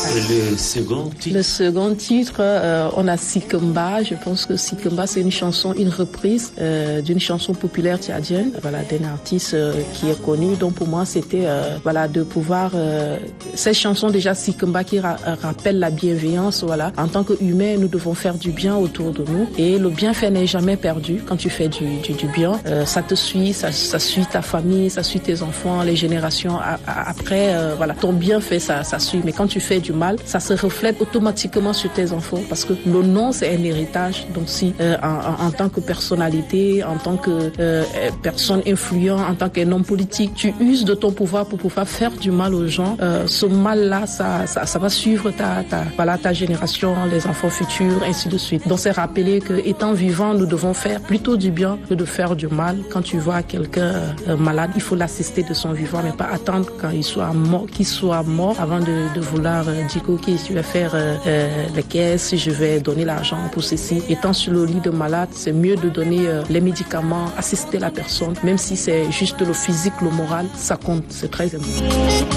Et le second titre? Le second titre, on a Sikemba. Je pense que Sikemba, c'est une reprise d'une chanson populaire tchadienne, voilà, d'un artiste qui est connu. Donc pour moi, c'était de pouvoir cette chanson déjà Sikemba qui rappelle la bienveillance. Voilà, en tant qu'humains, nous devons faire du bien autour de nous et le bienfait n'est jamais perdu. Quand tu fais du bien, ça te suit, ça suit ta famille, ça suit tes enfants, les générations après. Ton bienfait, ça suit. Mais quand tu fais du mal, ça se reflète automatiquement sur tes enfants parce que le nom, c'est un héritage. Donc si en tant que personnalité, en tant que personne influente, en tant qu'un homme politique, tu uses de ton pouvoir pour pouvoir faire du mal aux gens, ce mal-là, ça va suivre ta génération, les enfants futurs, ainsi de suite. Donc c'est rappeler que étant vivant, nous devons faire plutôt du bien que de faire du mal. Quand tu vois quelqu'un malade, il faut l'assister de son vivant, mais pas attendre qu'il soit mort avant de vouloir dire ok, je vais faire les caisses, je vais donner l'argent pour ceci. Étant sur le lit de malade, c'est mieux de donner les médicaments, assister la personne, même si c'est juste le physique, le moral, ça compte, c'est très important.